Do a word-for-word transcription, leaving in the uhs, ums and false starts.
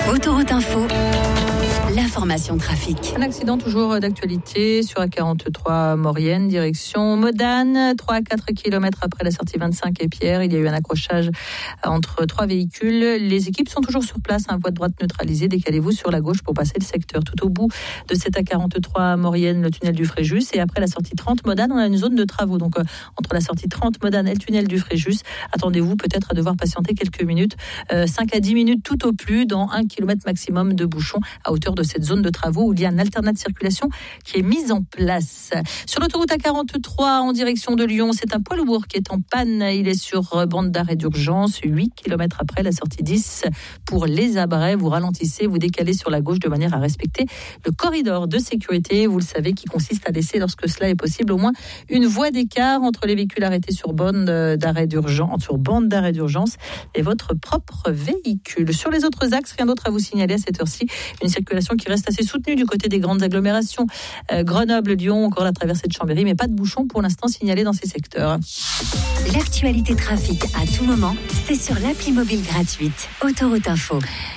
Autoroute Info, l'information trafic. Un accident toujours d'actualité sur A quarante-trois Maurienne, direction Modane. trois à quatre kilomètres après la sortie vingt-cinq et Pierre, il y a eu un accrochage entre trois véhicules. Les équipes sont toujours sur place, un voie de droite neutralisée. Décalez-vous sur la gauche pour passer le secteur. Tout au bout de cette A quarante-trois Maurienne, le tunnel du Fréjus. Et après la sortie trente Modane, on a une zone de travaux. Donc euh, entre la sortie trente Modane et le tunnel du Fréjus, attendez-vous peut-être à devoir patienter quelques minutes, euh, cinq à dix minutes tout au plus, dans un kilomètre maximum de bouchons à hauteur de cette zone de travaux où il y a un alternat de circulation qui est mis en place. Sur l'autoroute A quarante-trois en direction de Lyon, c'est un poids lourd qui est en panne. Il est sur bande d'arrêt d'urgence, huit kilomètres après la sortie dix pour les Abrais. Vous ralentissez, vous décalez sur la gauche de manière à respecter le corridor de sécurité, vous le savez, qui consiste à laisser, lorsque cela est possible, au moins une voie d'écart entre les véhicules arrêtés sur bande d'arrêt d'urgence, sur bande d'arrêt d'urgence et votre propre véhicule. Sur les autres axes, rien d'autre à vous signaler à cette heure-ci. Une circulation qui reste assez soutenue du côté des grandes agglomérations. Euh, Grenoble, Lyon, encore la traversée de Chambéry, mais pas de bouchons pour l'instant signalés dans ces secteurs. L'actualité trafic à tout moment, c'est sur l'appli mobile gratuite Autoroute Info.